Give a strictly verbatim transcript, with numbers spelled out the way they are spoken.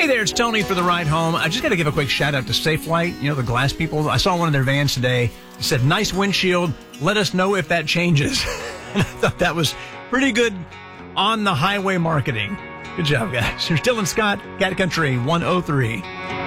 Hey there, it's Tony for the ride home. I just got to give a quick shout out to Safelite, you know, the glass people. I saw one of their vans today. It said, nice windshield. Let us know if that changes. And I thought that was pretty good on the highway marketing. Good job, guys. You're still in Scott, Cat Country one oh three.